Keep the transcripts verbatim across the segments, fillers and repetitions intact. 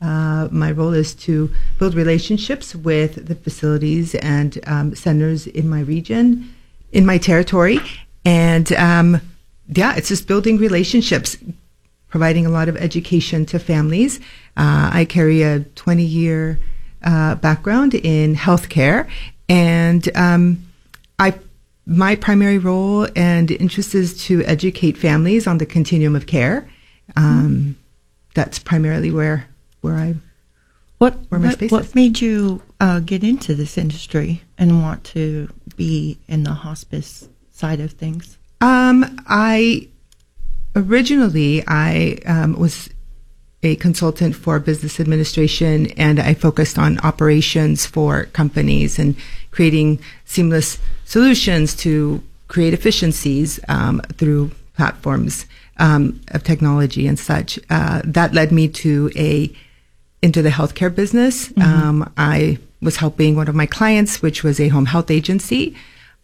Uh, my role is to build relationships with the facilities and um, centers in my region, in my territory. And um, yeah, it's just building relationships, providing a lot of education to families. Uh, I carry a twenty-year uh, background in healthcare, and um, I my primary role and interest is to educate families on the continuum of care. Um, mm-hmm. That's primarily where where I what where my what, space what is. made you uh, get into this industry and want to be in the hospice side of things? Um, I originally I um, was a consultant for business administration, and I focused on operations for companies and creating seamless solutions to create efficiencies um, through platforms um, of technology and such. Uh, that led me to a into the healthcare business. Mm-hmm. Um, I was helping one of my clients, which was a home health agency.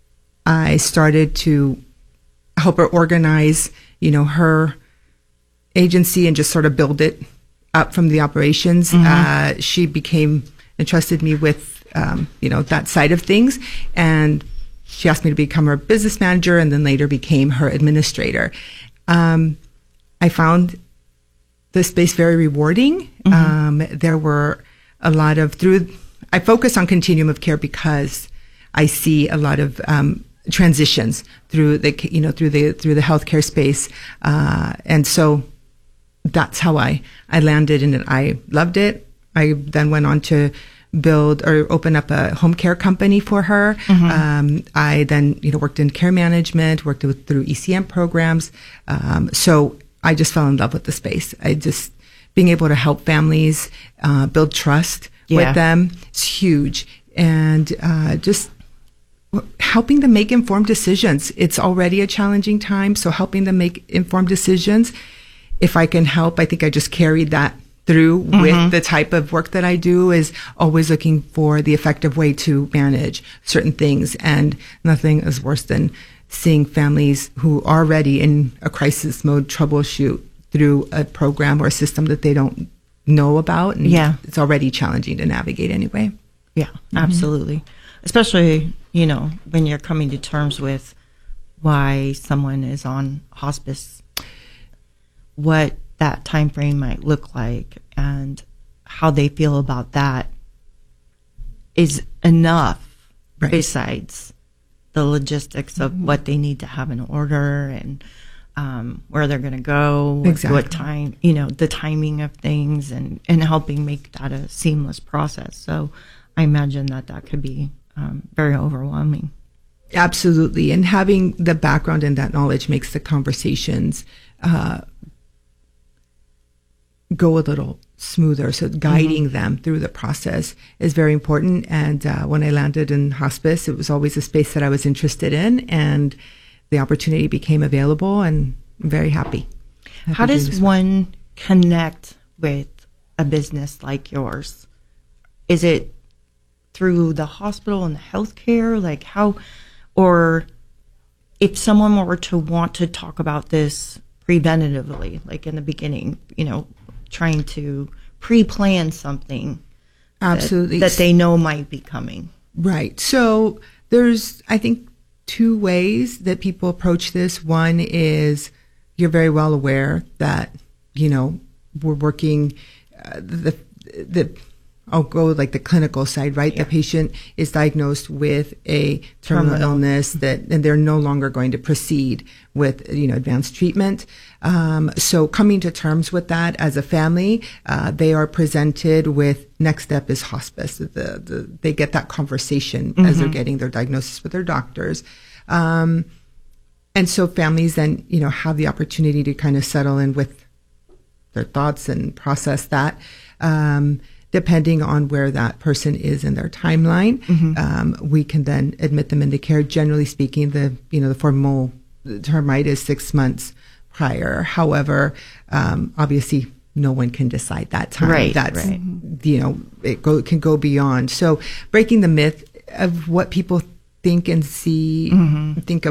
I started to help her organize, you know, her agency and just sort of build it up from the operations. Mm-hmm. Uh, she became entrusted me with, um, you know, that side of things, and she asked me to become her business manager, and then later became her administrator. Um, I found the space very rewarding. Mm-hmm. Um, there were a lot of through. I focus on continuum of care because I see a lot of um, transitions through the you know through the through the healthcare space, uh, and so that's how I I landed in it. I loved it. I then went on to build or open up a home care company for her. Mm-hmm. Um, I then you know worked in care management, worked with, through E C M programs. Um, so I just fell in love with the space. I just being able to help families uh, build trust yeah. with them is huge, and uh, just helping them make informed decisions. It's already a challenging time, so helping them make informed decisions. If I can help, I think I just carried that through mm-hmm. with the type of work that I do, is always looking for the effective way to manage certain things. And nothing is worse than seeing families who are already in a crisis mode troubleshoot through a program or a system that they don't know about. And yeah. it's already challenging to navigate anyway. Yeah, mm-hmm. absolutely. Especially, you know, when you're coming to terms with why someone is on hospice, what that time frame might look like, and how they feel about that is enough right. besides the logistics of mm-hmm. what they need to have in order and um, where they're going to go, exactly. what time, you know, the timing of things, and, and helping make that a seamless process. So I imagine that that could be um, very overwhelming. Absolutely. And having the background and that knowledge makes the conversations uh, go a little smoother. So guiding mm-hmm. them through the process is very important. And uh, when I landed in hospice, it was always a space that I was interested in, and the opportunity became available, and I'm very happy. happy How does one connect with a business like yours? Is it through the hospital and the healthcare? Like how, or if someone were to want to talk about this preventatively, like in the beginning, you know, trying to pre-plan something absolutely that, that they know might be coming. Right. So there's, I think, two ways that people approach this. One is you're very well aware that, you know, we're working uh, the the I'll go like the clinical side, right? Yeah. The patient is diagnosed with a terminal, terminal illness that, and they're no longer going to proceed with, you know, advanced treatment. Um, so coming to terms with that as a family, uh, they are presented with next step is hospice. The, the, they get that conversation mm-hmm. as they're getting their diagnosis with their doctors. Um, and so families then, you know, have the opportunity to kind of settle in with their thoughts and process that. Um, Depending on where that person is in their timeline, mm-hmm. um, we can then admit them into care. Generally speaking, the you know the formal term right is six months prior. However, um, obviously, no one can decide that time. Right, That's right. you know it go, can go beyond. So breaking the myth of what people think and see, mm-hmm. think of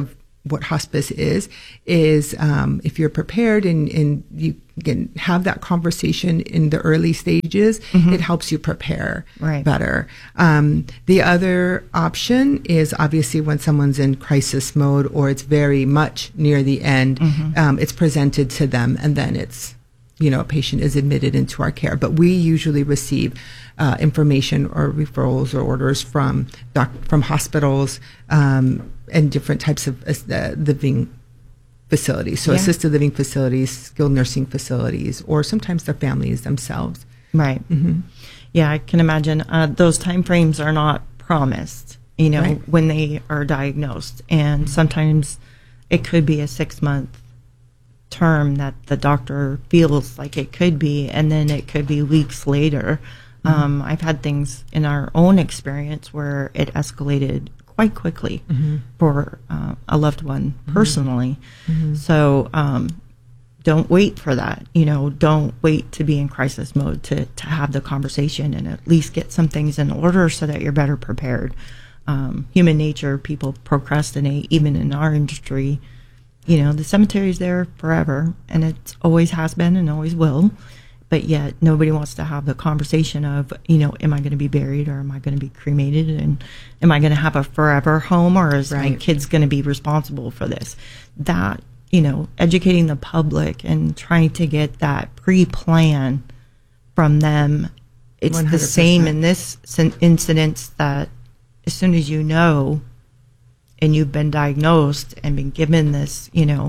what hospice is, is um, if you're prepared and, and you can have that conversation in the early stages, mm-hmm. it helps you prepare right. better. Um, the other option is obviously when someone's in crisis mode or it's very much near the end, mm-hmm. um, it's presented to them and then it's, you know, a patient is admitted into our care. But we usually receive uh, information or referrals or orders from doc- from hospitals um, and different types of uh, living facilities. So yeah. assisted living facilities, skilled nursing facilities, or sometimes their families themselves. Right. Mm-hmm. Yeah, I can imagine. Uh, those time frames are not promised, you know, right. when they are diagnosed. And mm-hmm. sometimes it could be a six-month term that the doctor feels like it could be, and then it could be weeks later. Mm-hmm. Um, I've had things in our own experience where it escalated quite quickly mm-hmm. for uh, a loved one personally. Mm-hmm. So um, don't wait for that. You know, don't wait to be in crisis mode to, to have the conversation and at least get some things in order so that you're better prepared. Um, human nature, people procrastinate, even in our industry. You know, the cemetery is there forever, and it always has been and always will. But yet nobody wants to have the conversation of, you know, am I going to be buried or am I going to be cremated? And am I going to have a forever home, or is right. my kids going to be responsible for this? That, you know, educating the public and trying to get that pre-plan from them. It's one hundred percent the same in this incident that as soon as you know and you've been diagnosed and been given this, you know,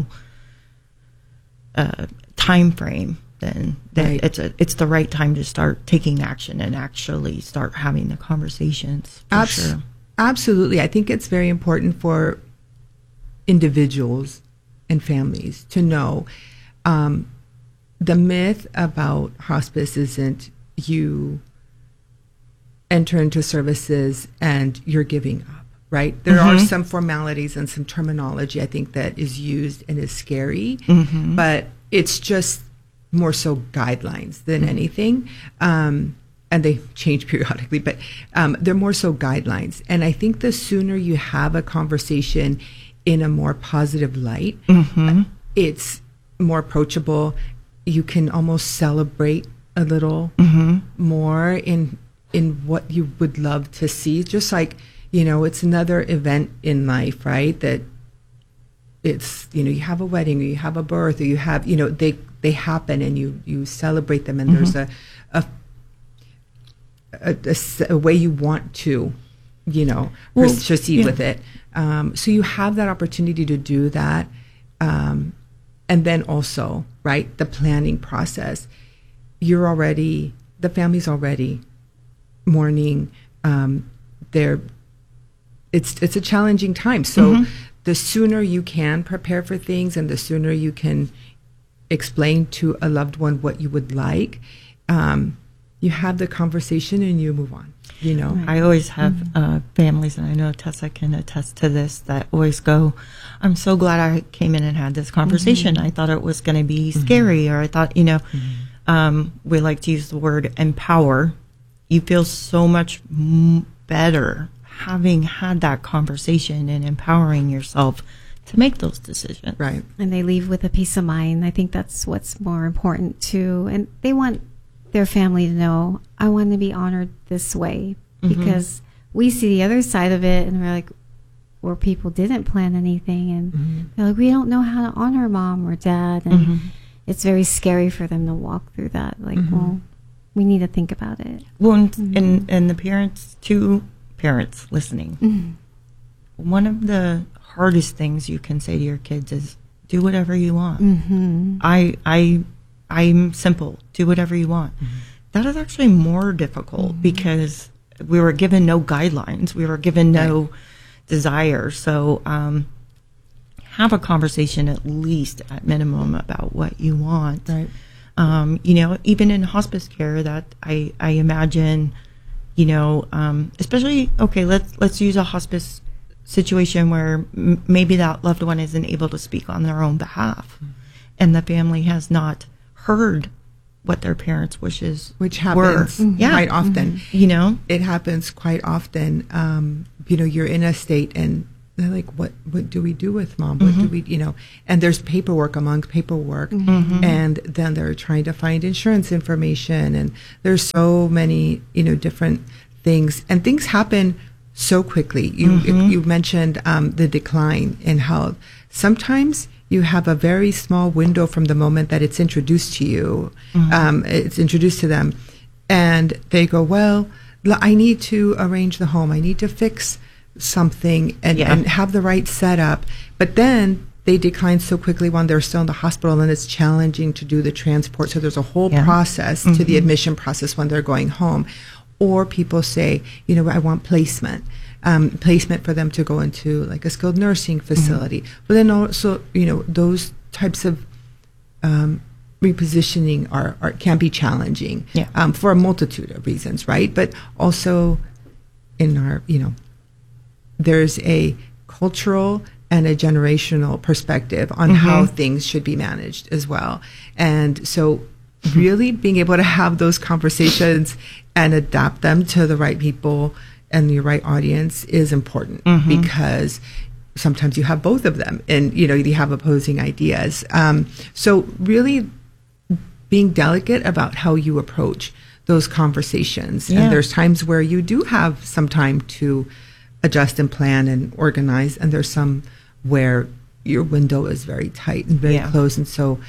uh, time frame, then, then right. it's a it's the right time to start taking action and actually start having the conversations. For Abs- sure. Absolutely. I think it's very important for individuals and families to know um, the myth about hospice isn't you enter into services and you're giving up. Right? There mm-hmm. are some formalities and some terminology I think that is used and is scary, mm-hmm. but it's just more so guidelines than mm-hmm. anything. Um, and they change periodically, but um, they're more so guidelines. And I think the sooner you have a conversation in a more positive light, mm-hmm. it's more approachable. You can almost celebrate a little mm-hmm. more in in what you would love to see, just like, you know, it's another event in life, right? That it's, you know, you have a wedding or you have a birth or you have, you know, they they happen and you, you celebrate them and mm-hmm. there's a a, a, a a way you want to, you know, well, proceed yeah. with it. Um, so you have that opportunity to do that. Um, and then also, right, the planning process. You're already, the family's already mourning. Um, they're It's it's a challenging time. So mm-hmm. the sooner you can prepare for things and the sooner you can explain to a loved one what you would like, um, you have the conversation and you move on, you know. I always have mm-hmm. uh, families, and I know Tessa can attest to this, that always go, I'm so glad I came in and had this conversation. Mm-hmm. I thought it was going to be mm-hmm. scary, or I thought, you know, mm-hmm. um, we like to use the word empower. You feel so much m- better having had that conversation and empowering yourself to make those decisions. Right. And they leave with a peace of mind. I think that's what's more important too. And they want their family to know, I want to be honored this way, mm-hmm. because we see the other side of it and we're like, where people didn't plan anything and mm-hmm. they're like, we don't know how to honor mom or dad. And mm-hmm. it's very scary for them to walk through that. Like, mm-hmm. well, we need to think about it. Well, and, mm-hmm. and, and the parents too, parents listening, mm-hmm. one of the hardest things you can say to your kids is do whatever you want. Mm-hmm. I I I'm simple. Do whatever you want. Mm-hmm. That is actually more difficult mm-hmm. because we were given no guidelines. We were given no right. desire. So um, have a conversation at least at minimum about what you want. Right. Um, you know, even in hospice care, that I I imagine. You know, um, especially, okay, let's let's use a hospice situation where m- maybe that loved one isn't able to speak on their own behalf, mm-hmm. and the family has not heard what their parents' wishes Which happens were. Yeah. quite often. Mm-hmm. You know? It happens quite often. Um, you know, you're in a state and they're like, what, what do we do with mom? What Mm-hmm. do we, you know, and there's paperwork among paperwork. Mm-hmm. And then they're trying to find insurance information. And there's so many, you know, different things. And things happen so quickly. You, Mm-hmm. you mentioned um, the decline in health. Sometimes you have a very small window from the moment that it's introduced to you. Mm-hmm. Um, it's introduced to them. And they go, well, l- I need to arrange the home. I need to fix something and, Yeah. and have the right setup. But then they decline so quickly when they're still in the hospital, and it's challenging to do the transport. So there's a whole Yeah. process to the admission process when they're going home. Or people say, you know, I want placement. Um, placement for them to go into like a skilled nursing facility. But then also, you know, those types of um, repositioning are, are can be challenging Yeah. um, for a multitude of reasons, right? But also in our, you know, there's a cultural and a generational perspective on how things should be managed as well. And so really being able to have those conversations and adapt them to the right people and the right audience is important because sometimes you have both of them and, you know, you have opposing ideas. Um, so really being delicate about how you approach those conversations. Yeah. And there's times where you do have some time to adjust and plan and organize, and there's some where your window is very tight and very Yeah. close, and so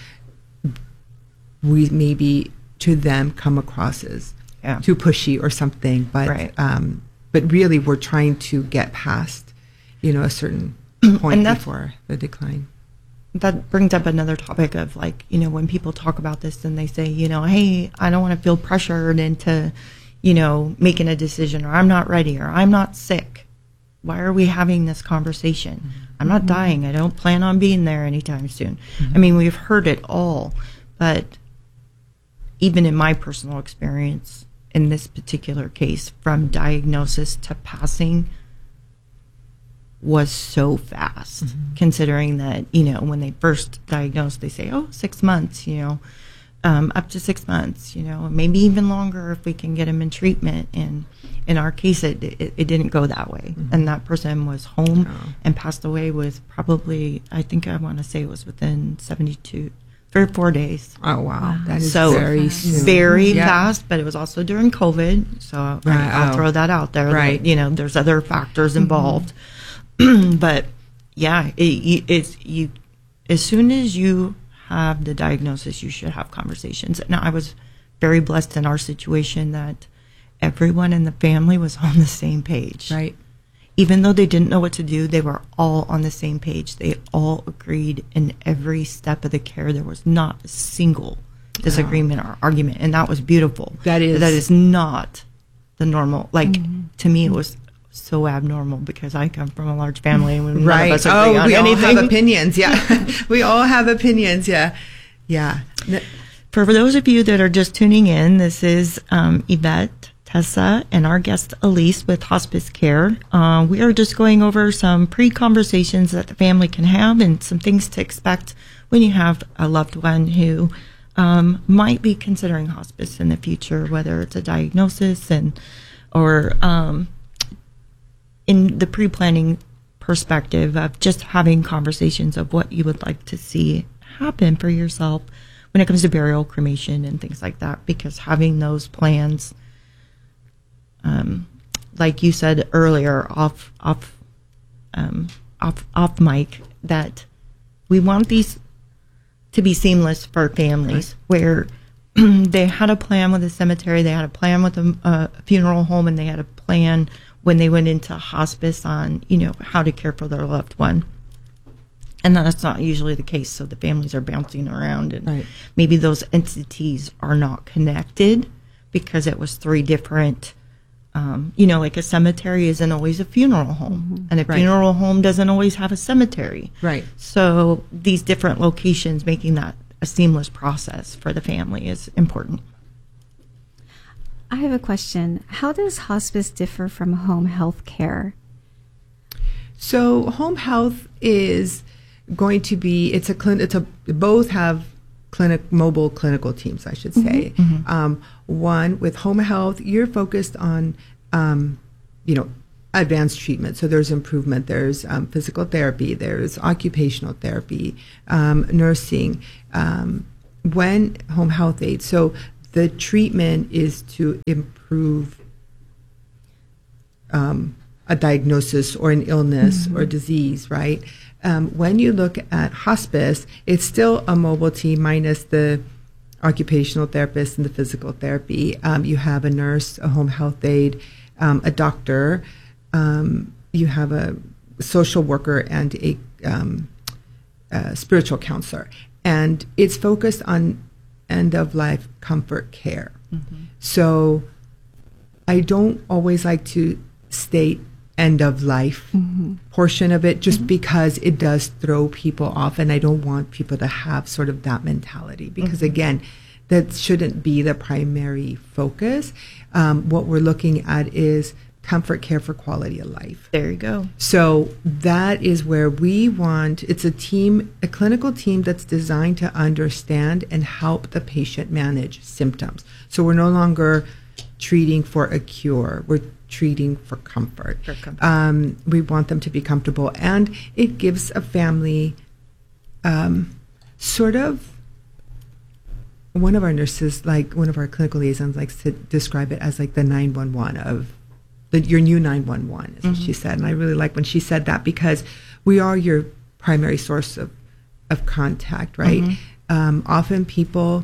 we maybe to them come across as Yeah. too pushy or something, but Right. um, but really we're trying to get past, you know, a certain point And that's- before the decline. That brings up another topic of like, you know, when people talk about this and they say, you know, hey, I don't want to feel pressured into, you know, making a decision, or I'm not ready, or I'm not sick. Why are we having this conversation? I'm not dying. I don't plan on being there anytime soon. I mean, we've heard it all, but even in my personal experience, in this particular case, from diagnosis to passing was so fast, considering that, you know, when they first diagnosed, they say, oh, six months, you know, um, up to six months, you know, maybe even longer if we can get him in treatment. And in our case, it, it, it didn't go that way. And that person was home Oh. and passed away with probably, I think I want to say it was within seventy-two, three or four days. Oh wow, that is So very soon. very Yeah. fast, but it was also during COVID. So Right, I, I'll oh. throw that out there. that, Right. you know, there's other factors involved. But yeah, it, it's you. As soon as you have the diagnosis, you should have conversations. Now, I was very blessed in our situation that everyone in the family was on the same page. Right. Even though they didn't know what to do, they were all on the same page. They all agreed in every step of the care. There was not a single disagreement or argument, and that was beautiful. That is- that is not the normal. Like to me, it was so abnormal because I come from a large family and none Right. of us agree Oh, on we all anything. have opinions. Yeah. We all have opinions. Yeah. Yeah. N- For those of you that are just tuning in, this is um, Yvette, Tessa, and our guest Elise with Hospice Care. Uh, we are just going over some pre-conversations that the family can have and some things to expect when you have a loved one who um, might be considering hospice in the future, whether it's a diagnosis and or um, in the pre-planning perspective of just having conversations of what you would like to see happen for yourself when it comes to burial, cremation, and things like that, because having those plans, um, like you said earlier, off off um, off off mic, that we want these to be seamless for families, where they had a plan with a cemetery, they had a plan with a, a funeral home, and they had a plan when they went into hospice on, you know, how to care for their loved one. And that's not usually the case. So the families are bouncing around, and Right. maybe those entities are not connected because it was three different, um, you know, like a cemetery isn't always a funeral home, and a Right. funeral home doesn't always have a cemetery. Right. So these different locations, making that a seamless process for the family is important. I have a question. How does hospice differ from home health care? So home health is going to be, it's a clinic, it's a, both have clinic, mobile clinical teams, I should say. Um, one with home health, you're focused on, um, you know, advanced treatment. So there's improvement. There's um, physical therapy. There's occupational therapy, um, nursing, um, when home health aid. So the treatment is to improve um, a diagnosis or an illness mm-hmm. or disease, right? Um, when you look at hospice, it's still a mobile team minus the occupational therapist and the physical therapy. Um, you have a nurse, a home health aide, um, a doctor. Um, you have a social worker and a, um, a spiritual counselor. And it's focused on end-of-life comfort care. Mm-hmm. So I don't always like to state end-of-life mm-hmm. portion of it just mm-hmm. because it does throw people off, and I don't want people to have sort of that mentality because, mm-hmm. again, that shouldn't be the primary focus. Um, what we're looking at is comfort care for quality of life. There you go. So that is where we want, it's a team, a clinical team that's designed to understand and help the patient manage symptoms. So we're no longer treating for a cure. We're treating for comfort. For comfort. Um, we want them to be comfortable. And it gives a family um, sort of, one of our nurses, like one of our clinical liaisons likes to describe it as like the nine one one of the, your new nine one one is mm-hmm. what she said. And I really like when she said that because we are your primary source of, of contact, right? Mm-hmm. Um, often people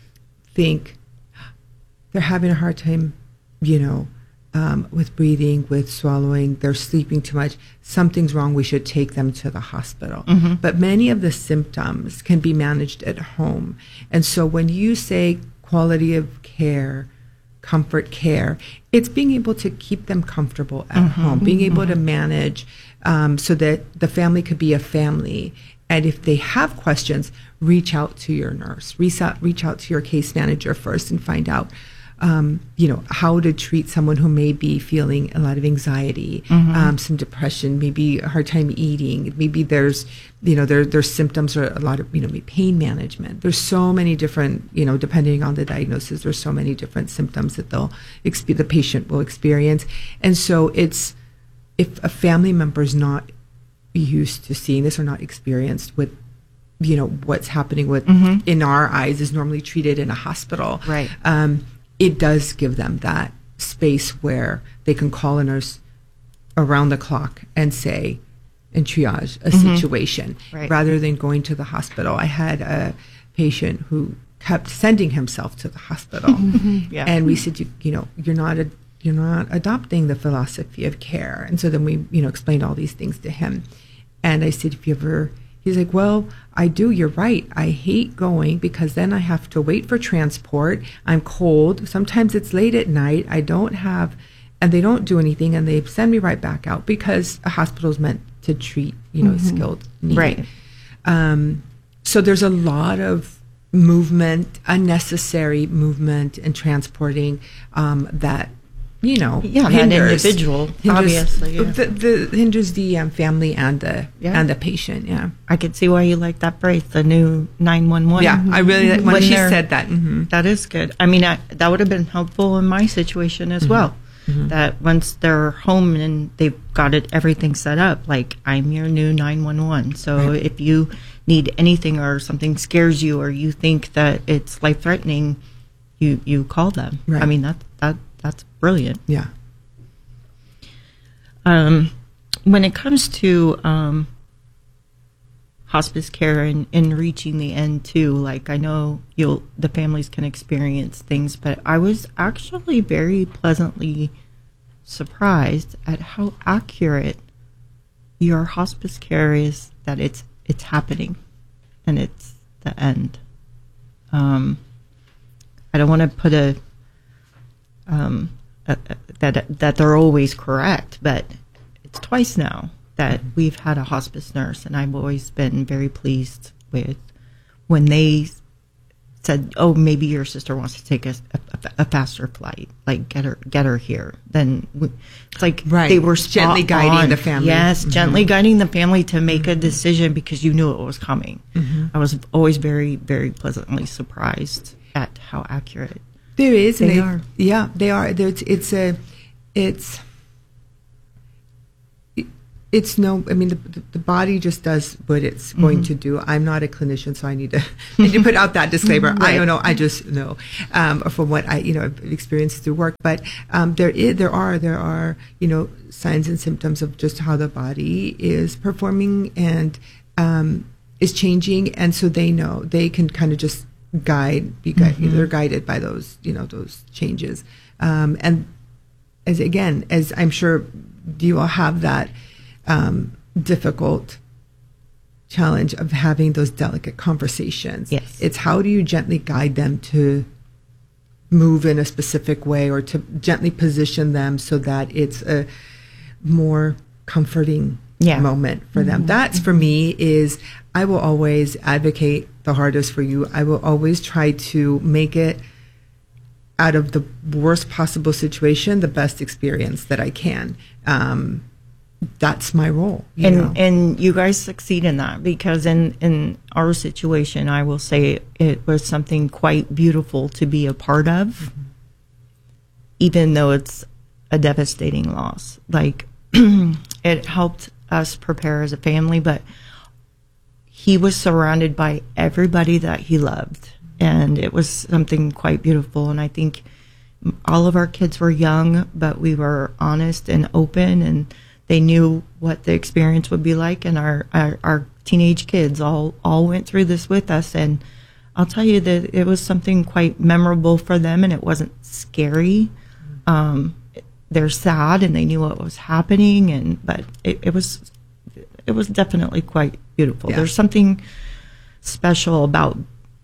think they're having a hard time, you know, um, with breathing, with swallowing, they're sleeping too much. Something's wrong. We should take them to the hospital. Mm-hmm. But many of the symptoms can be managed at home. And so when you say quality of care, comfort care, it's being able to keep them comfortable at mm-hmm. home, being able mm-hmm. to manage um, so that the family could be a family. And if they have questions, reach out to your nurse, reach out, reach out to your case manager first and find out, um, you know, how to treat someone who may be feeling a lot of anxiety, mm-hmm. um, some depression, maybe a hard time eating. Maybe there's, you know, their their symptoms are a lot of, you know, pain management. There's so many different, you know, depending on the diagnosis, there's so many different symptoms that they'll exp- the patient will experience. And so it's, if a family member is not used to seeing this or not experienced with, you know, what's happening with mm-hmm. in our eyes is normally treated in a hospital. Right. Um, it does give them that space where they can call a nurse around the clock and say, and triage a mm-hmm. situation right. rather than going to the hospital. I had a patient who kept sending himself to the hospital. Mm-hmm. Yeah. And we said, you, you know, you're not a, you're not adopting the philosophy of care. And so then we, you know, explained all these things to him. And I said, if you ever, he's like, well, I do, you're right. I hate going because then I have to wait for transport. I'm cold. Sometimes it's late at night. I don't have, and they don't do anything and they send me right back out because a hospital is meant to treat, you know, mm-hmm. skilled need. Right. Um, so there's a lot of movement, unnecessary movement and transporting um, that, you know, yeah, hinders, that individual, hinders, obviously, yeah. the, the hinders the um, family and the yeah. and the patient. Yeah, I could see why you like that phrase, the new nine one one. Yeah, I really like when, when she said that. Mm-hmm. That is good. I mean, I, that would have been helpful in my situation as mm-hmm. well. Mm-hmm. That once they're home and they've got it, everything set up, like I'm your new nine one one. So right. if you need anything or something scares you or you think that it's life threatening, you you call them. Right. I mean that that. That's brilliant. Yeah. Um, when it comes to um, hospice care and, and reaching the end too, like I know you'll the families can experience things, but I was actually very pleasantly surprised at how accurate your hospice care is. That it's it's happening, and it's the end. Um, I don't want to put a Um, uh, that that they're always correct, but it's twice now that we've had a hospice nurse, and I've always been very pleased with when they said, "Oh, maybe your sister wants to take a, a, a faster flight, like get her get her here." Then we, it's like right. they were gently guiding on. the family. Yes, mm-hmm. gently guiding the family to make a decision because you knew it was coming. Mm-hmm. I was always very very pleasantly surprised at how accurate. There is, they and are. Yeah, they are. There's, it's a, it's, it's no, I mean, the, the, the body just does what it's going mm-hmm. to do. I'm not a clinician, so I need to, need to put out that disclaimer. Right. I don't know. I just know, um, from what I, you know, I've experienced through work, but, um, there is, there are, there are, you know, signs and symptoms of just how the body is performing and, um, is changing. And so they know, they can kind of just guide, be guide, mm-hmm. they're guided by those, you know, those changes. Um, and as again, as I'm sure you all have that, um, difficult challenge of having those delicate conversations. Yes. It's how do you gently guide them to move in a specific way or to gently position them so that it's a more comforting yeah. moment for them. Mm-hmm. That's for me is I will always advocate the hardest for you. I will always try to make it out of the worst possible situation, the best experience that I can. Um, that's my role. You and know? and you guys succeed in that because in, in our situation, I will say it was something quite beautiful to be a part of, mm-hmm. even though it's a devastating loss. Like it helped us prepare as a family, but he was surrounded by everybody that he loved. And it was something quite beautiful. And I think all of our kids were young, but we were honest and open, and they knew what the experience would be like. And our, our, our teenage kids all, all went through this with us. And I'll tell you that it was something quite memorable for them, and it wasn't scary. Um, they're sad, and they knew what was happening, and but it, it was it was definitely quite beautiful. Yeah. There's something special about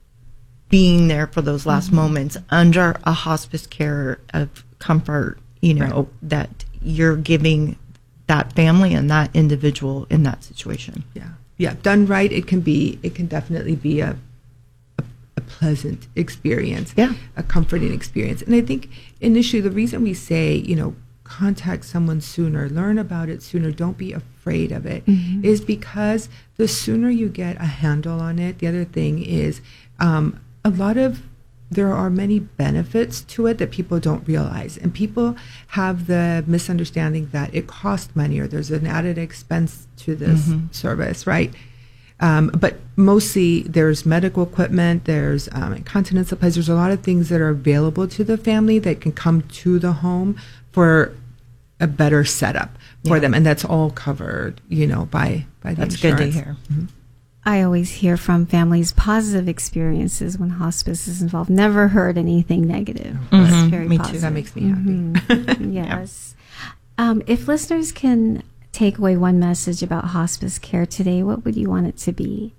being there for those last mm-hmm. moments under a hospice care of comfort, you know, right. that you're giving that family and that individual in that situation. Yeah. Yeah. Done right, it can be, it can definitely be a, a, a pleasant experience, yeah. a comforting experience. And I think initially the reason we say, you know, contact someone sooner, learn about it sooner, don't be afraid of it, mm-hmm. is because the sooner you get a handle on it, the other thing is, um, a lot of, there are many benefits to it that people don't realize. And people have the misunderstanding that it costs money or there's an added expense to this mm-hmm. service, right? Um, but mostly there's medical equipment, there's um, incontinence supplies, there's a lot of things that are available to the family that can come to the home for a better setup for yeah. them. And that's all covered, you know, by, by the that's insurance. Good to hear. Mm-hmm. I always hear from families positive experiences when hospice is involved. Never heard anything negative. Mm-hmm. It's very me positive. too. That makes me happy. Mm-hmm. Yes. Yeah. Um, if listeners can take away one message about hospice care today, what would you want it to be?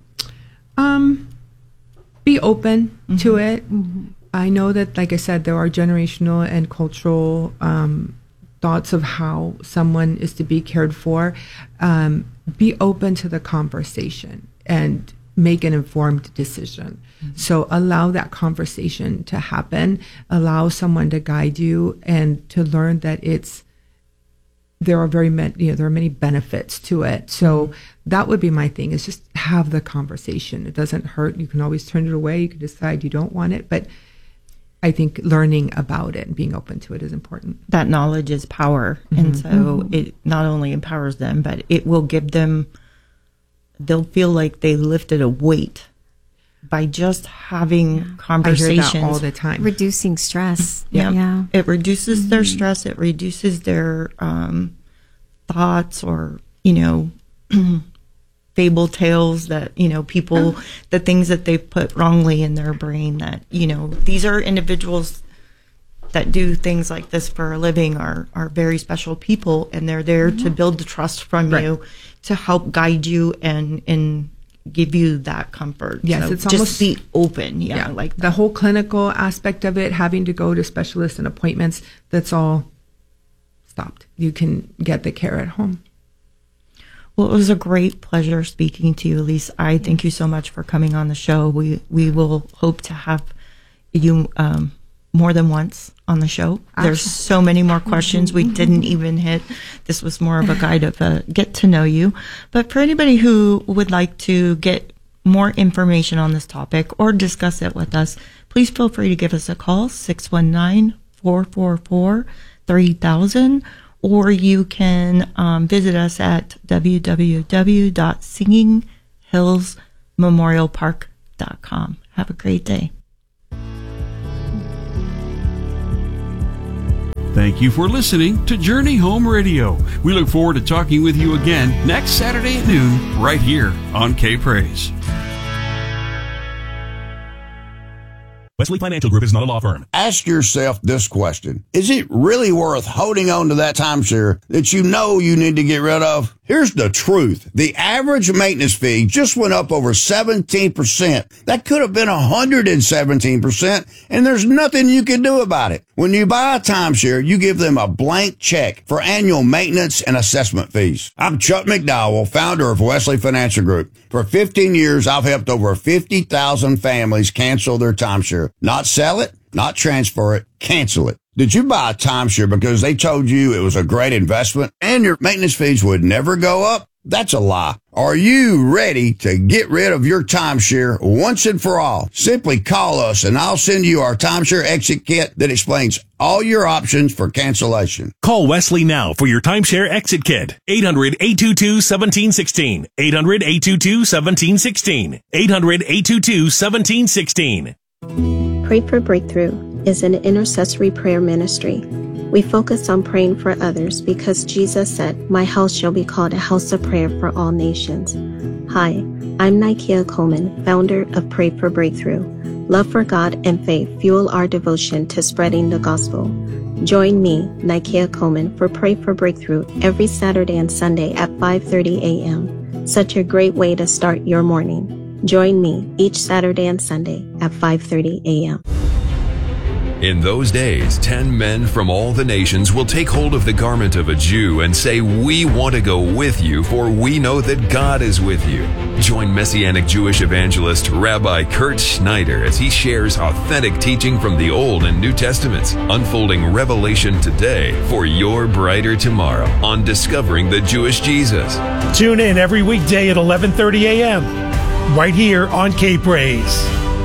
Um, be open mm-hmm. to it. Mm-hmm. I know that, like I said, there are generational and cultural um, thoughts of how someone is to be cared for. Um, be open to the conversation and make an informed decision. Mm-hmm. So allow that conversation to happen. Allow someone to guide you and to learn that it's, there are very many, you know, there are many benefits to it. So that would be my thing, is just have the conversation. It doesn't hurt. You can always turn it away. You can decide you don't want it, but I think learning about it and being open to it is important. That knowledge is power. Mm-hmm. And so mm-hmm. it not only empowers them, but it will give them, they'll feel like they lifted a weight by just having yeah. conversations. I hear that all the time. Reducing stress. Yeah. yeah. It reduces mm-hmm. their stress. It reduces their um, thoughts or, you know, fable tales that, you know, people, oh. the things that they've put wrongly in their brain that, you know, these are individuals that do things like this for a living are, are very special people, and they're there mm-hmm. to build the trust from right. you, to help guide you and, and give you that comfort. Yes, so it's just almost be open. Yeah, yeah, like the that. whole clinical aspect of it, having to go to specialists and appointments, that's all stopped. You can get the care at home. Well, it was a great pleasure speaking to you, Elise. I thank you so much for coming on the show. We we will hope to have you um, more than once on the show. Absolutely. There's so many more questions we didn't even hit. This was more of a guide of a get to know you. But for anybody who would like to get more information on this topic or discuss it with us, please feel free to give us a call, six one nine, four four four, three thousand, or you can um, visit us at w w w dot singing hills memorial park dot com. Have a great day. Thank you for listening to Journey Home Radio. We look forward to talking with you again next Saturday at noon right here on K-Praise. Wesley Financial Group is not a law firm. Ask yourself this question. Is it really worth holding on to that timeshare that you know you need to get rid of? Here's the truth. The average maintenance fee just went up over seventeen percent. That could have been one hundred seventeen percent, and there's nothing you can do about it. When you buy a timeshare, you give them a blank check for annual maintenance and assessment fees. I'm Chuck McDowell, founder of Wesley Financial Group. For fifteen years, I've helped over fifty thousand families cancel their timeshare. Not sell it, not transfer it, cancel it. Did you buy a timeshare because they told you it was a great investment and your maintenance fees would never go up? That's a lie. Are you ready to get rid of your timeshare once and for all? Simply call us and I'll send you our timeshare exit kit that explains all your options for cancellation. Call Wesley now for your timeshare exit kit. eight hundred, eight two two, one seven one six. eight hundred, eight two two, one seven one six. eight hundred, eight two two, one seven one six. Pray for Breakthrough is an intercessory prayer ministry. We focus on praying for others because Jesus said, "My house shall be called a house of prayer for all nations." Hi, I'm Nikia Coleman, founder of Pray for Breakthrough. Love for God and faith fuel our devotion to spreading the gospel. Join me, Nikia Coleman, for Pray for Breakthrough every Saturday and Sunday at five thirty a.m. Such a great way to start your morning. Join me each Saturday and Sunday at five thirty a.m. In those days, ten men from all the nations will take hold of the garment of a Jew and say, "We want to go with you, for we know that God is with you." Join Messianic Jewish evangelist Rabbi Kurt Schneider as he shares authentic teaching from the Old and New Testaments, unfolding revelation today for your brighter tomorrow on Discovering the Jewish Jesus. Tune in every weekday at eleven thirty a.m. right here on K-Praise.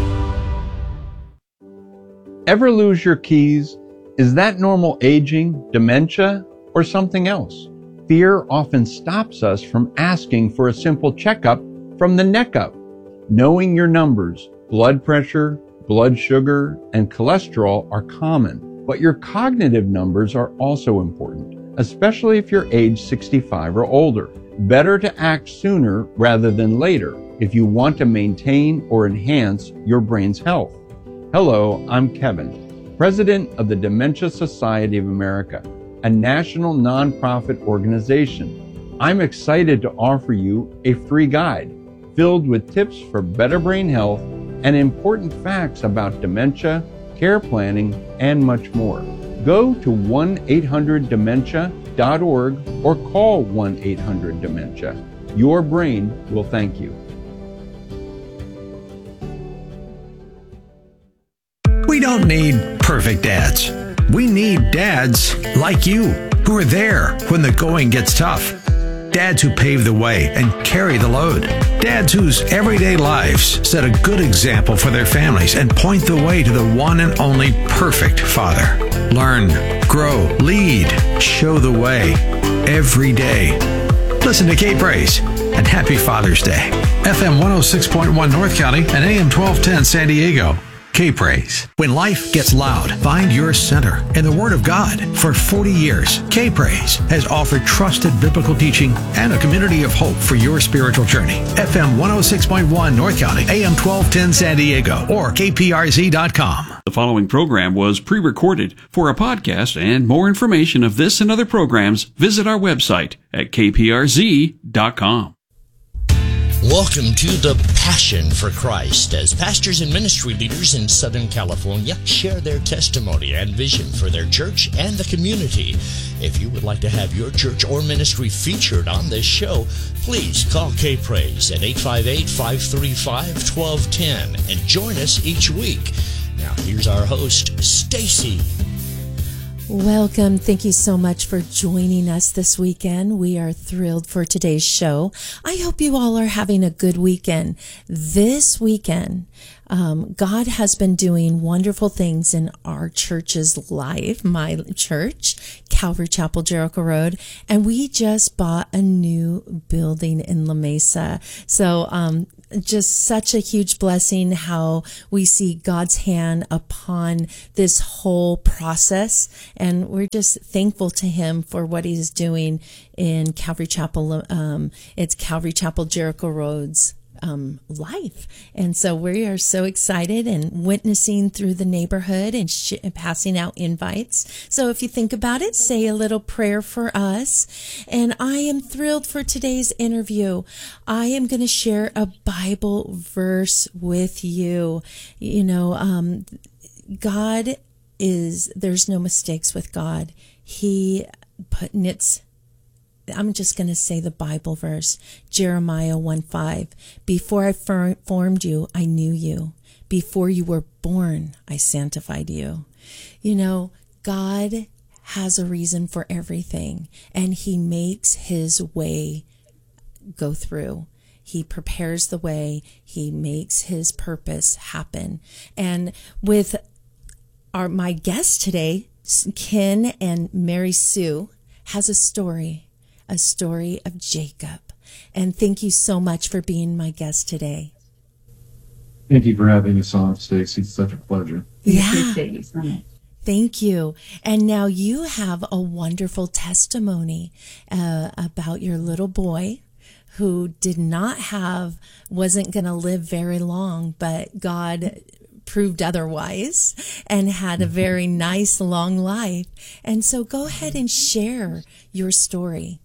Ever lose your keys? Is that normal aging, dementia, or something else? Fear often stops us from asking for a simple checkup from the neck up. Knowing your numbers, blood pressure, blood sugar, and cholesterol are common, but your cognitive numbers are also important, especially if you're age sixty-five or older. Better to act sooner rather than later if you want to maintain or enhance your brain's health. Hello, I'm Kevin, President of the Dementia Society of America, a national nonprofit organization. I'm excited to offer you a free guide filled with tips for better brain health and important facts about dementia, care planning, and much more. Go to one eight hundred dementia dot org or call one eight hundred dementia. Your brain will thank you. We don't need perfect dads. We need dads like you, who are there when the going gets tough. Dads who pave the way and carry the load. Dads whose everyday lives set a good example for their families and point the way to the one and only perfect father. Learn, grow, lead, show the way every day. Listen to K-Praise and Happy Father's Day. F M one oh six point one North County and A M twelve ten San Diego. K-Praise. When life gets loud, find your center in the Word of God. For forty years, K-Praise has offered trusted biblical teaching and a community of hope for your spiritual journey. F M one oh six point one North County, A M twelve ten San Diego, or K P R Z dot com. The following program was pre-recorded. For a podcast and more information of this and other programs, visit our website at K P R Z dot com. Welcome to the Passion for Christ, as pastors and ministry leaders in Southern California share their testimony and vision for their church and the community. If you would like to have your church or ministry featured on this show, please call K-Praise at eight five eight, five three five, one two one zero and join us each week. Now here's our host, Stacy. Welcome. Thank you so much for joining us this weekend. We are thrilled for today's show. I hope you all are having a good weekend. This weekend, um, God has been doing wonderful things in our church's life, my church, Calvary Chapel, Jericho Road, and we just bought a new building in La Mesa. So, um, just such a huge blessing how we see God's hand upon this whole process. And we're just thankful to him for what he's doing in Calvary Chapel. Um, it's Calvary Chapel, Jericho Road's Um, life. And so we are so excited and witnessing through the neighborhood and sh- passing out invites. So if you think about it, say a little prayer for us. And I am thrilled for today's interview. I am going to share a Bible verse with you. You know, um, God is, there's no mistakes with God. He put knits I'm just going to say the Bible verse, Jeremiah one five. Before I for- formed you, I knew you. Before you were born, I sanctified you. You know, God has a reason for everything, and he makes his way go through. He prepares the way. He makes his purpose happen. And with our my guest today, Ken and Mary Sue, has a story. A story of Jacob. And thank you so much for being my guest today. Thank you for having us on, Stacy. It's such a pleasure. Yeah. Thank you. And now you have a wonderful testimony uh, about your little boy who did not have, wasn't going to live very long, but God proved otherwise and had a very nice long life. And so go ahead and share your story.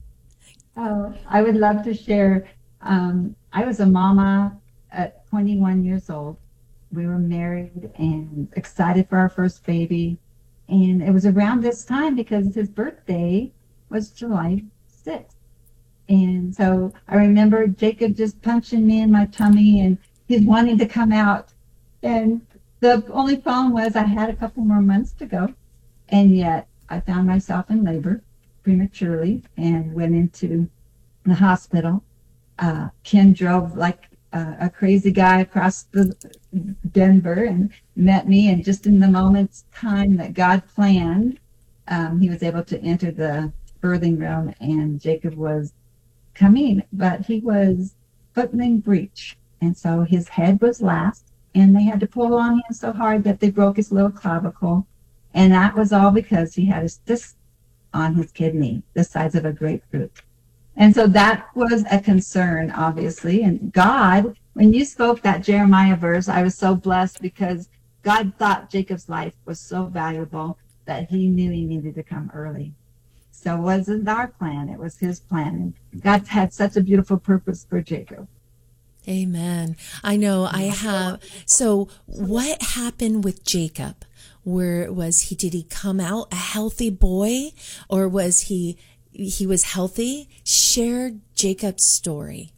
Oh, I would love to share. Um, I was a mama at twenty-one years old. We were married and excited for our first baby. And it was around this time because his birthday was July sixth. And so I remember Jacob just punching me in my tummy and he's wanting to come out. And the only problem was I had a couple more months to go. And yet I found myself in labor prematurely and went into the hospital. Uh, Ken drove like uh, a crazy guy across the Denver and met me. And just in the moment's time that God planned, um, he was able to enter the birthing room and Jacob was coming, but he was footling breech. And so his head was last and they had to pull on him so hard that they broke his little clavicle. And that was all because he had a cyst on his kidney, the size of a grapefruit. And so that was a concern, obviously. And God, when you spoke that Jeremiah verse, I was so blessed because God thought Jacob's life was so valuable that he knew he needed to come early. So it wasn't our plan, it was his plan. And God had such a beautiful purpose for Jacob. Amen. I know I have. So what happened with Jacob? Where was he, did he come out a healthy boy or was he, he was healthy? Share Jacob's story.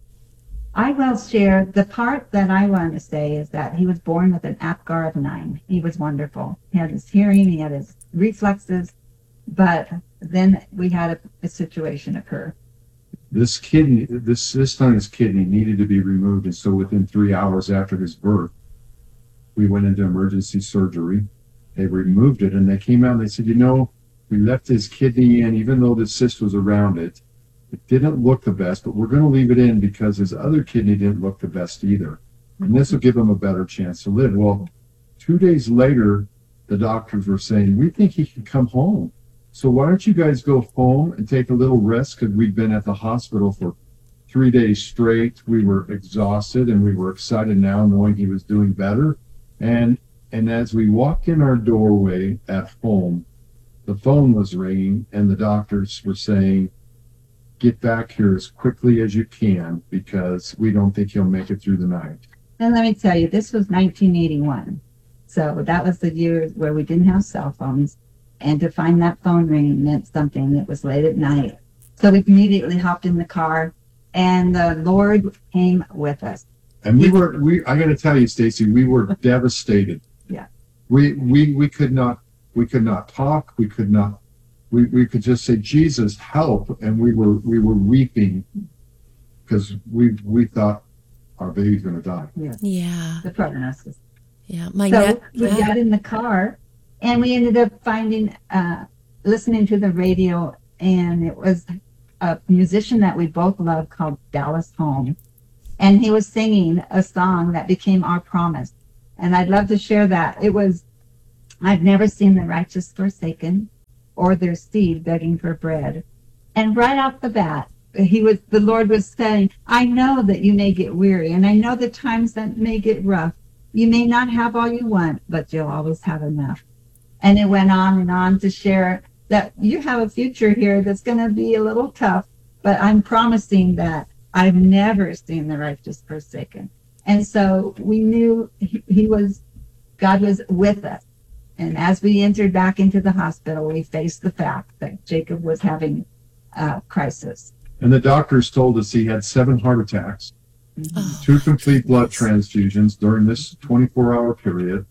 I will share the part that I want to say is that he was born with an APGAR of nine. He was wonderful. He had his hearing, he had his reflexes, but then we had a, a situation occur. This kidney, this cyst on his kidney needed to be removed, and so within three hours after his birth, we went into emergency surgery. They removed it, and they came out and they said, you know, we left his kidney in, even though the cyst was around it. It didn't look the best, but we're going to leave it in because his other kidney didn't look the best either. And this will give him a better chance to live. Well, two days later, the doctors were saying, we think he can come home. So why don't you guys go home and take a little rest? Because we've been at the hospital for three days straight. We were exhausted and we were excited now knowing he was doing better. And and as we walked in our doorway at home, the phone was ringing and the doctors were saying, get back here as quickly as you can because we don't think he'll make it through the night. And let me tell you, this was nineteen eighty-one. So that was the year where we didn't have cell phones. And to find that phone ringing meant something. It was late at night. So we immediately hopped in the car and the Lord came with us. And we were, we, I got to tell you, Stacy, we were devastated. Yeah. We, we, we could not We could not talk. We could not, we, we could just say, Jesus, help. And we were, we were weeping because we, we thought our baby's going to die. Yeah. Yeah. The prognosis. Yeah. My so net, we yeah. got in the car and we ended up finding, uh, listening to the radio, and it was a musician that we both love called Dallas Holm. And he was singing a song that became our promise. And I'd love to share that. It was, I've never seen the righteous forsaken or their seed begging for bread. And right off the bat, he was, the Lord was saying, I know that you may get weary, and I know the times that may get rough. You may not have all you want, but you'll always have enough. And it went on and on to share that you have a future here that's going to be a little tough, but I'm promising that I've never seen the righteous forsaken. And so we knew he, he was, God was with us. And as we entered back into the hospital, we faced the fact that Jacob was having a crisis. And the doctors told us he had seven heart attacks, Oh, two complete blood transfusions during this twenty-four hour period.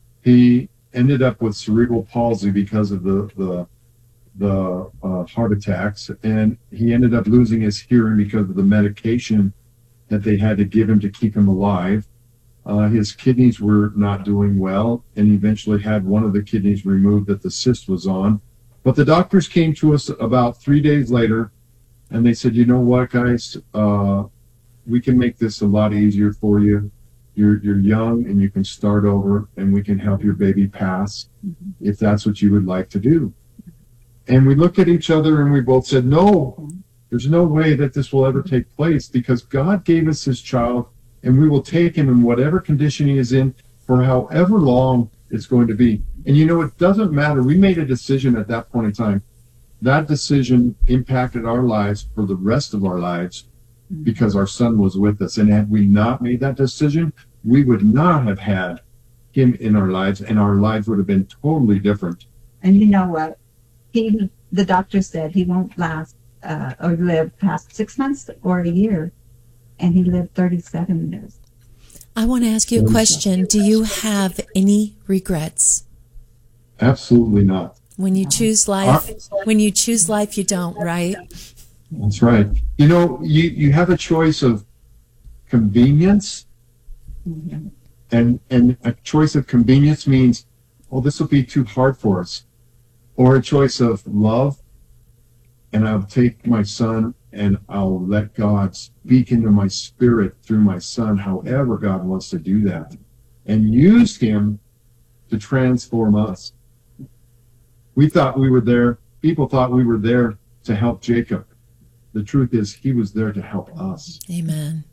He ended up with cerebral palsy because of the, the, the uh, heart attacks, and he ended up losing his hearing because of the medication that they had to give him to keep him alive. Uh, his kidneys were not doing well, and he eventually had one of the kidneys removed that the cyst was on. But the doctors came to us about three days later, and they said, you know what, guys, uh, we can make this a lot easier for you. You're, you're young, and you can start over, and we can help your baby pass if that's what you would like to do. And we looked at each other and we both said, no, there's no way that this will ever take place, because God gave us his child, and we will take him in whatever condition he is in for however long it's going to be. And you know, it doesn't matter. We made a decision at that point in time. That decision impacted our lives for the rest of our lives because our son was with us. And had we not made that decision, we would not have had him in our lives, and our lives would have been totally different. And you know what? He, the doctor said he won't last uh, or live past six months or a year. And he lived thirty-seven years. I want to ask you a question. Do you have any regrets? Absolutely not. When you choose life, when you choose life, you don't, right? That's right. You know, you, you have a choice of convenience, Mm-hmm. and, and a choice of convenience means, oh, this will be too hard for us. Or a choice of love, and I'll take my son and I'll let God speak into my spirit through my son, however God wants to do that, and use him to transform us. We thought we were there. People thought we were there to help Jacob. The truth is, he was there to help us. Amen.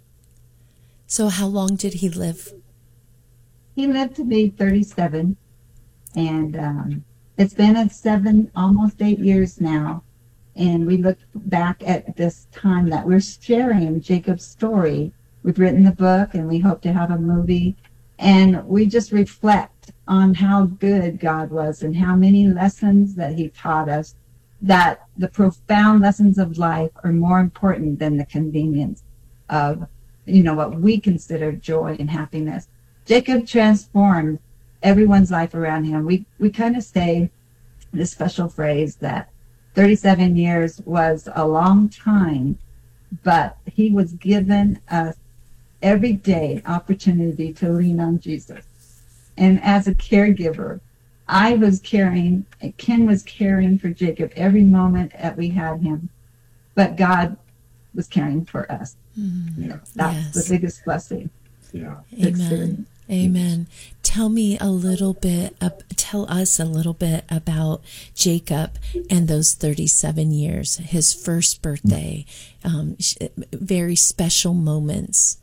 So how long did he live? He lived to be thirty-seven. And um, it's been a seven, almost eight years now. And we look back at this time that we're sharing Jacob's story. We've written the book, and we hope to have a movie. And we just reflect on how good God was and how many lessons that he taught us, that the profound lessons of life are more important than the convenience of, you know, what we consider joy and happiness. Jacob transformed everyone's life around him. We, we kind of say this special phrase that thirty-seven years was a long time, but he was given a every day opportunity to lean on Jesus. And as a caregiver, I was caring, Ken was caring for Jacob every moment that we had him, but God was caring for us. Mm, yeah. That's yes. the biggest blessing. Yeah. Amen. Amen. Tell me a little bit, uh, tell us a little bit about Jacob and those thirty-seven years, his first birthday, um, very special moments.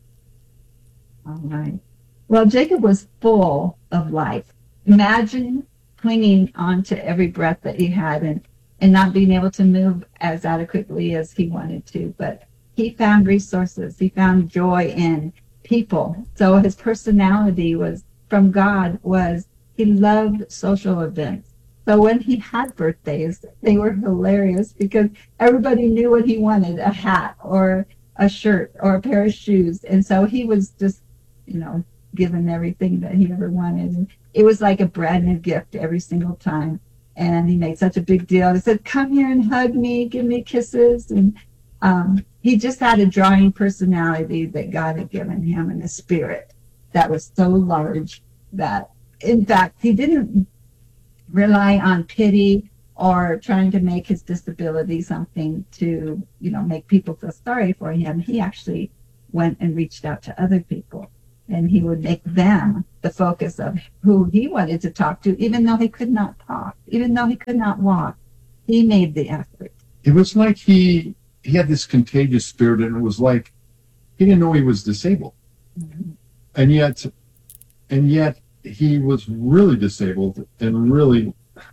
All right. Well, Jacob was full of life. Imagine clinging on to every breath that he had and, and not being able to move as adequately as he wanted to. But he found resources. He found joy in people. So his personality was from God was he loved social events. So when he had birthdays, they were hilarious because everybody knew what he wanted, a hat or a shirt or a pair of shoes. And so he was just, you know, given everything that he ever wanted. And it was like a brand new gift every single time. And he made such a big deal. He said, come here and hug me, give me kisses. And um, he just had a drawing personality that God had given him in the spirit that was so large that, in fact, he didn't rely on pity or trying to make his disability something to, you know, make people feel sorry for him. He actually went and reached out to other people, and he would make them the focus of who he wanted to talk to, even though he could not talk, even though he could not walk. He made the effort. It was like he he had this contagious spirit, and it was like he didn't know he was disabled. Mm-hmm. And yet, and yet he was really disabled and really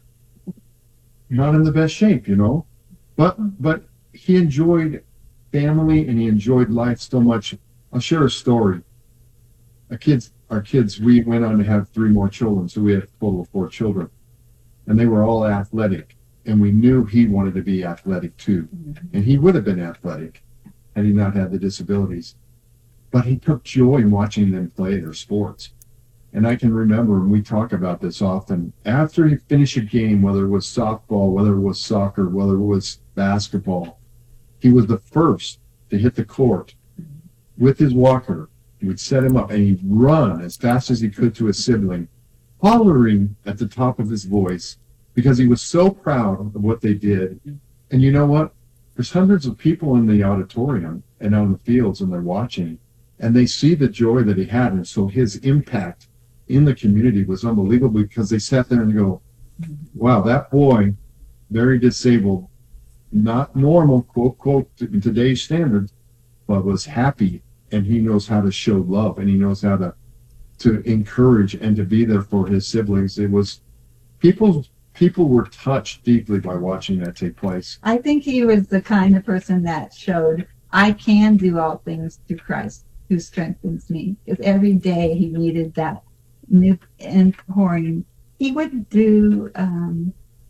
not in the best shape, you know. But but he enjoyed family and he enjoyed life so much. I'll share a story. Our kids, our kids, we went on to have three more children, so we had a total of four children, and they were all athletic, and we knew he wanted to be athletic too, and he would have been athletic had he not had the disabilities. But he took joy in watching them play their sports. And I can remember, and we talk about this often, after he finished a game, whether it was softball, whether it was soccer, whether it was basketball, he was the first to hit the court with his walker. He would set him up, and he'd run as fast as he could to his sibling, hollering at the top of his voice because he was so proud of what they did. And you know what? There's hundreds of people in the auditorium and on the fields, and they're watching, and they see the joy that he had. And so his impact in the community was unbelievable, because they sat there and go, wow, that boy, very disabled, not normal, quote, quote, in today's standards, but was happy, and he knows how to show love, and he knows how to to encourage and to be there for his siblings. It was, people people were touched deeply by watching that take place. I think he was the kind of person that showed, I can do all things through Christ who strengthens me. Because every day he needed that new pouring. He would do um,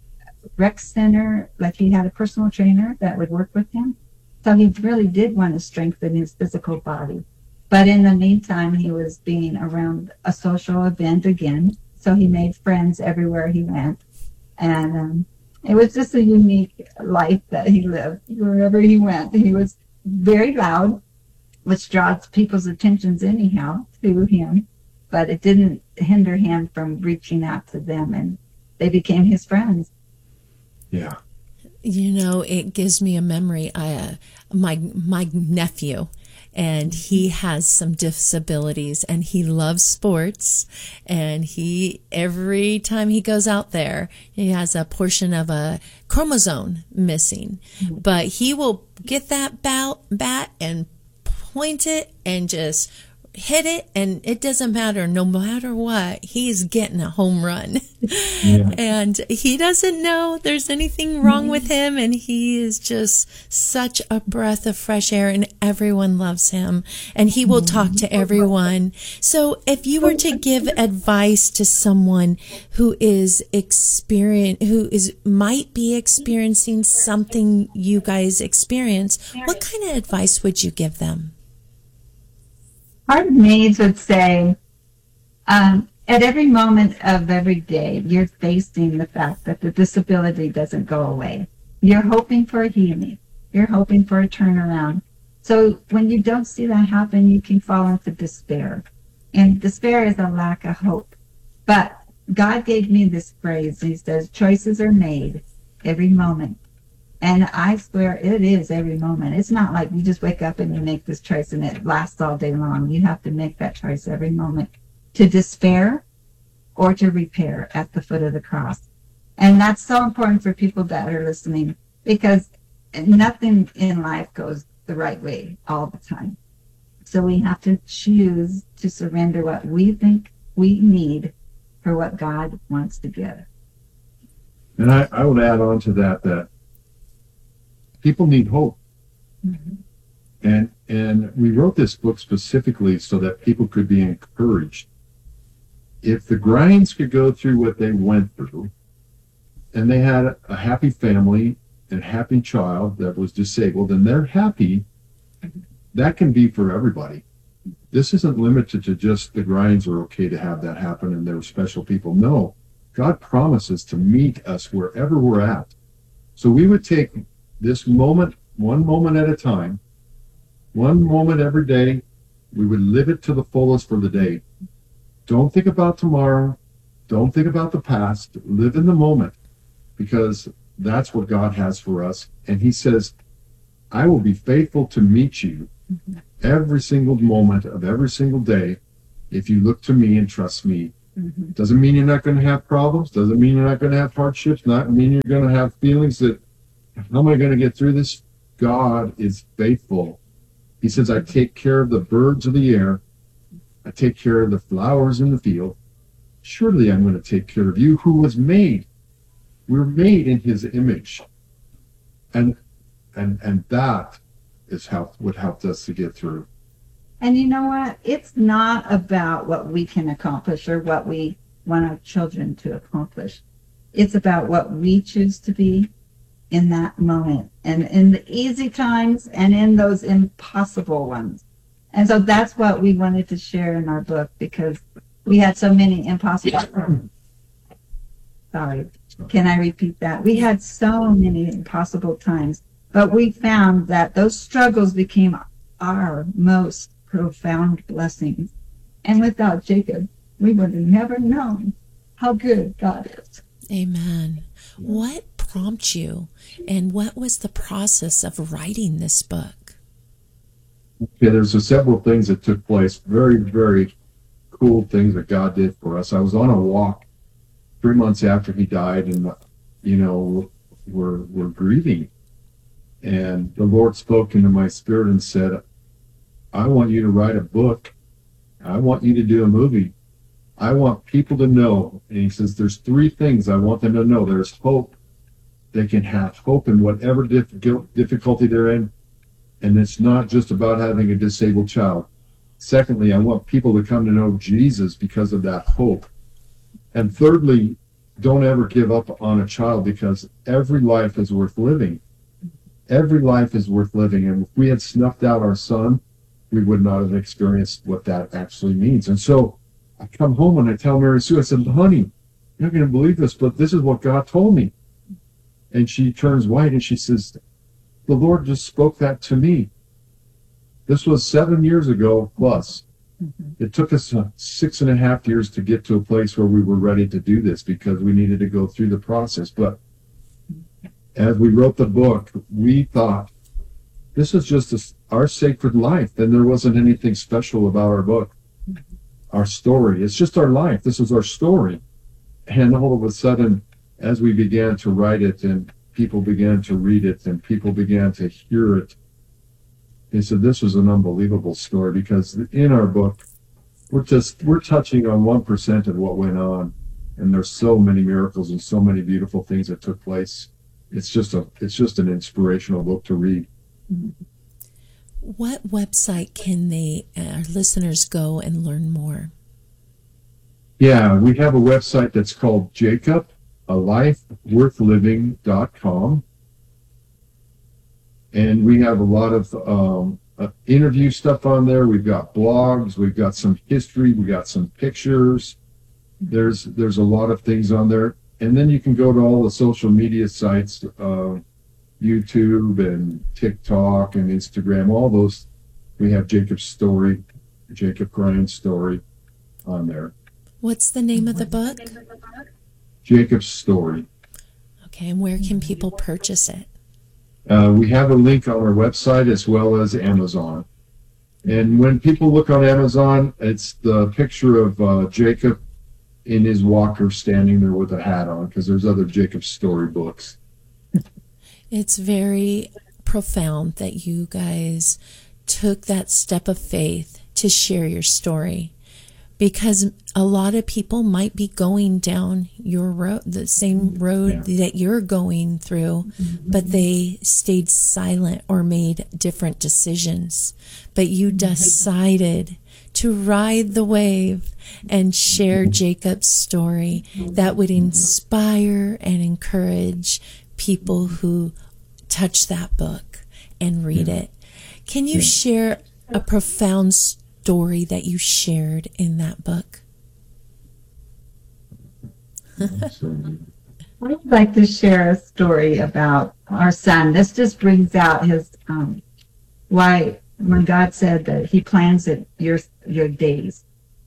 rec center, like he had a personal trainer that would work with him. So he really did want to strengthen his physical body. But in the meantime, he was being around a social event again. So he made friends everywhere he went. And um, it was just a unique life that he lived wherever he went. He was very loud, which draws people's attentions anyhow to him. But it didn't hinder him from reaching out to them, and they became his friends. Yeah. You know, it gives me a memory. I, uh, my my nephew, and he has some disabilities, and he loves sports, and he, every time he goes out there, he has a portion of a chromosome missing, mm-hmm. but he will get that bat, bat and point it and just hit it, and it doesn't matter. No matter what, he's getting a home run. Yeah. And he doesn't know there's anything wrong with him, and he is just such a breath of fresh air, and everyone loves him, and he will talk to everyone. So if you were to give advice to someone who is experience who is might be experiencing something you guys experience, what kind of advice would you give them? Part of me would say, um, at every moment of every day, you're facing the fact that the disability doesn't go away. You're hoping for a healing. You're hoping for a turnaround. So when you don't see that happen, you can fall into despair. And despair is a lack of hope. But God gave me this phrase. He says, choices are made every moment. And I swear it is every moment. It's not like you just wake up and you make this choice and it lasts all day long. You have to make that choice every moment to despair or to repair at the foot of the cross. And that's so important for people that are listening, because nothing in life goes the right way all the time. So we have to choose to surrender what we think we need for what God wants to give. And I, I would add on to that that people need hope. Mm-hmm. And and we wrote this book specifically so that people could be encouraged. If the Grinds could go through what they went through, and they had a happy family and happy child that was disabled, and they're happy, that can be for everybody. this isn't limited to just the Grinds are okay to have that happen and they're special people. No, God promises to meet us wherever we're at. So we would take this moment, one moment at a time, one moment every day. We would live it to the fullest for the day. Don't think about tomorrow. Don't think about the past. Live in the moment, because that's what God has for us. And he says, I will be faithful to meet you every single moment of every single day if you look to me and trust me. Mm-hmm. Doesn't mean you're not going to have problems. Doesn't mean you're not going to have hardships. Not mean you're going to have feelings that, how am I going to get through this? God is faithful. He says, I take care of the birds of the air. I take care of the flowers in the field. Surely I'm going to take care of you, who was made. We're made in his image. And and and that is how what helped us to get through. And you know what? It's not about what we can accomplish or what we want our children to accomplish. It's about what we choose to be in that moment, and in the easy times and in those impossible ones. And so that's what we wanted to share in our book, because we had so many impossible sorry can I repeat that? We had so many impossible times, but we found that those struggles became our most profound blessings. And without Jacob, we would have never known how good God is. Amen. What prompted you, and what was the process of writing this book? Okay, there's a several things that took place. Very, very cool things that God did for us. I was on a walk three months after he died, and you know, we're we're grieving. And the Lord spoke into my spirit and said, I want you to write a book. I want you to do a movie. I want people to know. And he says, there's three things I want them to know. There's hope. They can have hope in whatever difficulty they're in. And it's not just about having a disabled child. Secondly, I want people to come to know Jesus because of that hope. And thirdly, don't ever give up on a child, because every life is worth living. Every life is worth living. And if we had snuffed out our son, we would not have experienced what that actually means. And so I come home and I tell Mary Sue, I said, honey, you're not going to believe this, but this is what God told me. And she turns white and she says, the Lord just spoke that to me. This was seven years ago plus. Mm-hmm. It took us uh, six and a half years to get to a place where we were ready to do this, because we needed to go through the process. But as we wrote the book, we thought, this is just a, our sacred life. Then there wasn't anything special about our book, our story. It's just our life. This is our story. And all of a sudden, as we began to write it and people began to read it and people began to hear it, they said, this was an unbelievable story, because in our book, we're just, we're touching on one percent of what went on. And there's so many miracles and so many beautiful things that took place. It's just a, it's just an inspirational book to read. What website can they, our listeners, go and learn more? Yeah, we have a website that's called Jacob, a life worth living dot com. And we have a lot of um, uh, interview stuff on there. We've got blogs, we've got some history, we got some pictures. There's there's a lot of things on there. And then you can go to all the social media sites, uh, YouTube and TikTok and Instagram, all those. We have Jacob's story, Jacob Grind's story on there. What's the name of the book? Jacob's Story. Okay, and where can people purchase it? Uh, we have a link on our website as well as Amazon. And when people look on Amazon, it's the picture of uh, Jacob in his walker standing there with a hat on, because there's other Jacob's Story books. It's very profound that you guys took that step of faith to share your story, because a lot of people might be going down your road, the same road yeah. that you're going through, mm-hmm. but they stayed silent or made different decisions. But you decided to ride the wave and share Jacob's story that would inspire and encourage people who touch that book and read it. Can you share a profound story that you shared in that book? I'd like to share a story about our son. This just brings out his um, why when God said that He plans it your your days.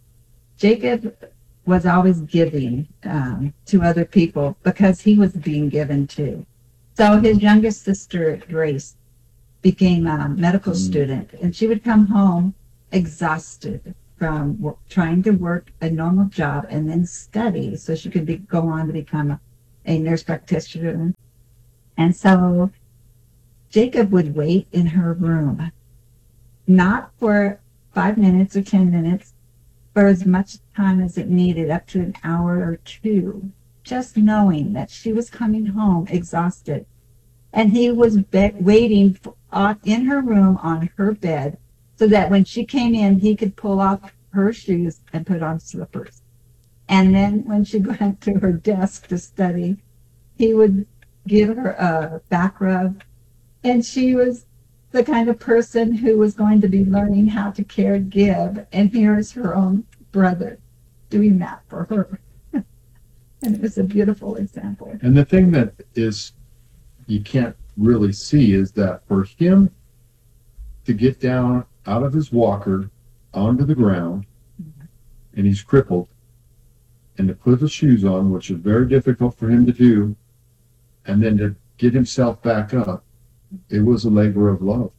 Jacob was always giving um, to other people because he was being given to. So his youngest sister Grace became a medical mm. student, and she would come home exhausted from work, trying to work a normal job and then study so she could be, go on to become a, a nurse practitioner. And so Jacob would wait in her room, not for five minutes or ten minutes, for as much time as it needed, up to an hour or two, just knowing that she was coming home exhausted. And he was be- waiting for, uh, in her room on her bed, so that when she came in, he could pull off her shoes and put on slippers. And then when she went to her desk to study, he would give her a back rub. And she was the kind of person who was going to be learning how to care and give. And here's her own brother doing that for her. And it was a beautiful example. And the thing that is you can't really see is that for him to get down out of his walker onto the ground, and he's crippled, and to put his shoes on, which is very difficult for him to do, and then to get himself back up, it was a labor of love,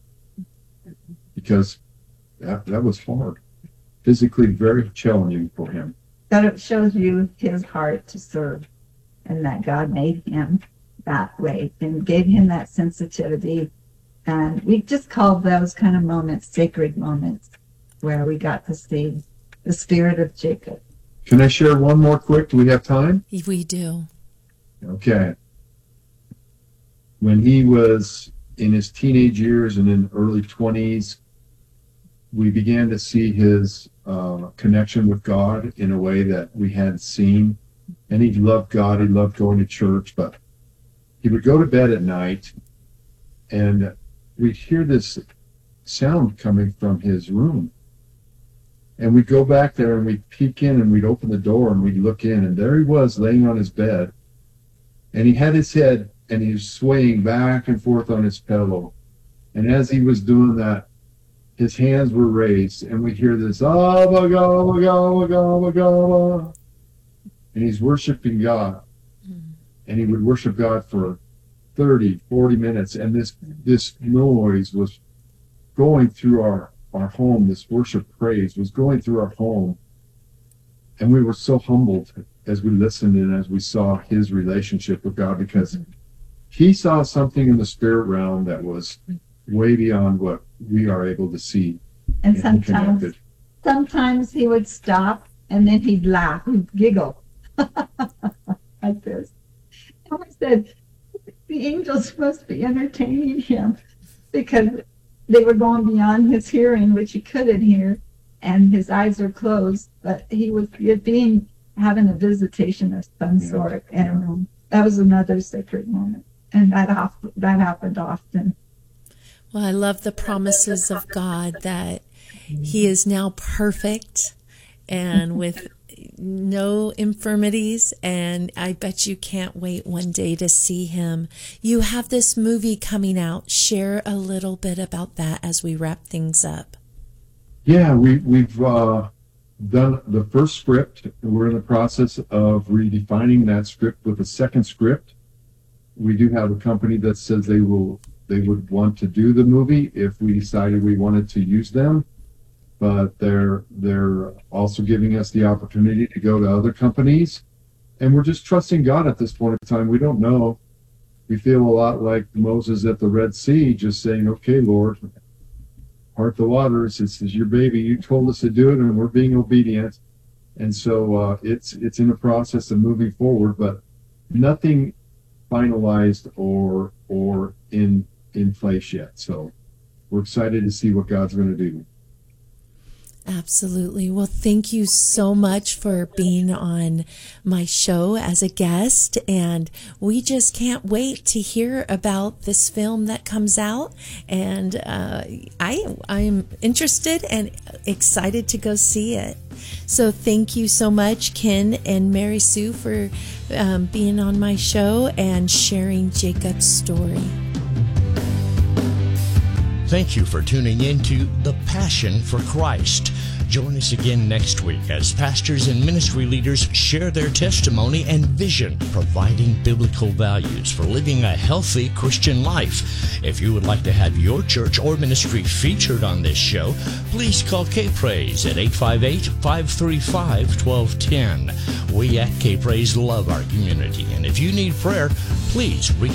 because that, that was hard, physically very challenging for him. That it shows you his heart to serve, and that God made him that way and gave him that sensitivity. And we just called those kind of moments sacred moments, where we got to see the spirit of Jacob. Can I share one more quick? Do we have time? We do. Okay. When he was in his teenage years and in early twenties, we began to see his uh, connection with God in a way that we hadn't seen. And he loved God. He loved going to church, but he would go to bed at night, and we'd hear this sound coming from his room. And we'd go back there and we'd peek in and we'd open the door and we'd look in, and there he was laying on his bed. And he had his head and he was swaying back and forth on his pillow. And as he was doing that, his hands were raised, and we'd hear this, Abba, Gabba, Gabba, Gabba, Gabba. And he's worshiping God. And he would worship God for thirty, forty minutes. And this this noise was going through our, our home. This worship praise was going through our home. And we were so humbled as we listened and as we saw his relationship with God, because he saw something in the spirit realm that was way beyond what we are able to see. And, and sometimes, connected. sometimes he would stop and then he'd laugh, he'd giggle like this. I said, the angels must be entertaining him, because they were going beyond his hearing, which he couldn't hear, and his eyes were closed, but he was being having a visitation of some yeah. sort. And um, that was another sacred moment. And that, that happened often. Well, I love the promises of God that he is now perfect and with no infirmities, and I bet you can't wait one day to see him. You have this movie coming out. Share a little bit about that as we wrap things up. Yeah, we, we've uh, done the first script. We're in the process of redefining that script with a second script. We do have a company that says they will they would want to do the movie if we decided we wanted to use them. But they're they're also giving us the opportunity to go to other companies, and we're just trusting God at this point in time. We don't know. We feel a lot like Moses at the Red Sea, just saying, "Okay, Lord, part the waters. This is your baby. You told us to do it, and we're being obedient." And so uh, it's it's in the process of moving forward, but nothing finalized or or in in place yet. So we're excited to see what God's going to do. Absolutely. Well, thank you so much for being on my show as a guest. And we just can't wait to hear about this film that comes out. And uh, I, I'm interested and excited to go see it. So thank you so much, Ken and Mary Sue, for um, being on my show and sharing Jacob's story. Thank you for tuning in to The Passion for Christ. Join us again next week as pastors and ministry leaders share their testimony and vision, providing biblical values for living a healthy Christian life. If you would like to have your church or ministry featured on this show, please call K-Praise at eight five eight, five three five, one two one zero. We at K-Praise love our community, and if you need prayer, please reach